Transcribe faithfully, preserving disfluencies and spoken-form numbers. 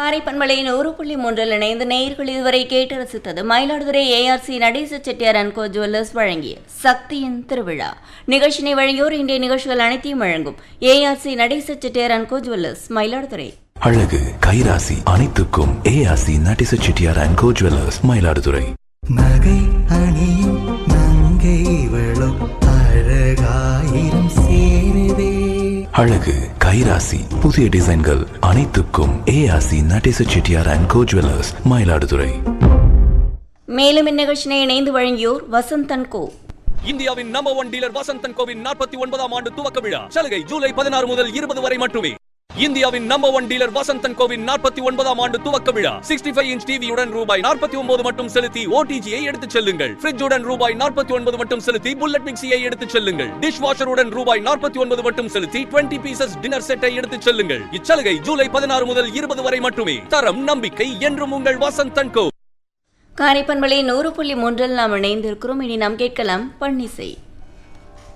காரைப்பண்பளை நூறு புள்ளி மூன்றில் இணைந்து நேயர்கள் இதுவரை கேட்டு ரசித்தது Mayiladuthurai ARC Natesa Chettiar and go jewellers வழங்கிய சக்தியின் திருவிழா நிகழ்ச்சியை வழங்கியோர் இன்றைய நிகழ்ச்சிகள் அனைத்தையும் வழங்கும் ARC Natesa Chettiar and go jewellers Mayiladuthurai. அழகு கைராசி அனைத்துக்கும் ARC Natesa Chettiar and go jewellers Mayiladuthurai. நகை அணியும் நங்கை வளம் அழகாயிரம் சேருவே. அழகு கைராசி புதிய டிசைன்கள் அனைத்துக்கும் ARC Natesa Chettiar and go jewellers Mayiladuthurai. மேலும் இந்நிகழ்ச்சியை இணைந்து வழங்கியோர் வசந்தன் கோ. இந்தியாவின் number one dealer Vasanthan CoWIN நாற்பத்தி ஒன்பதாம் ஆண்டு துவக்க விழா சலுகை ஜூலை பதினாறு முதல் இருபது வரை மட்டுமே. இந்தியாவின் number one dealer Vasanthan CoWIN நாற்பத்தி ஒன்பதாம் ஆண்டு துவக்க விழா சிக்ஸ்டி ஃபைவ் இன்ச் டிவியுடன் ரூபாய் நாற்பத்தி ஒன்பது மட்டும் செலுத்தி ஓடிஜியை எடுத்துச் செல்லுங்கள். ஃப்ரிட்ஜுடன் ரூபாய் நாற்பத்தி ஒன்பது மட்டும் செலுத்தி புல்லட் மிக்சியை எடுத்துச் செல்லுங்கள். டிஷ் வாஷருடன் ரூபாய் நாற்பத்தி ஒன்பது மட்டும் செலுத்தி டுவெண்ட்டி பீசஸ் டின்னர் செட்டை எடுத்துச் செல்லுங்கள். இச்சலுகை ஜூலை பதினாறு முதல் இருபது வரை மட்டுமே. தரம் நம்பிக்கை என்றும் உங்கள் வசந்தன் கோ. காரைப்பண்பளை நூறு புள்ளி மூன்றில் நாம் இணைந்திருக்கிறோம். இனி நாம் கேட்கலாம் பன்னிசை.